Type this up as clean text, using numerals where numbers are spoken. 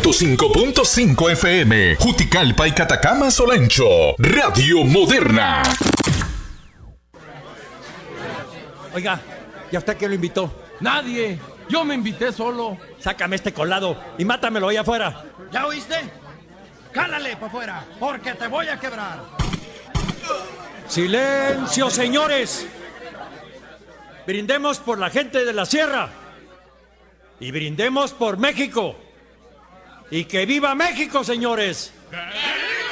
105.5 FM, Juticalpa y Catacama Solancho, Radio Moderna. Oiga, ¿y a usted quién lo invitó? Nadie, yo me invité solo. Sácame este colado y mátamelo allá afuera. ¿Ya oíste? Cálale para afuera, porque te voy a quebrar. ¡Silencio, señores! Brindemos por la gente de la sierra. Y brindemos por México. ¡Y que viva México, señores!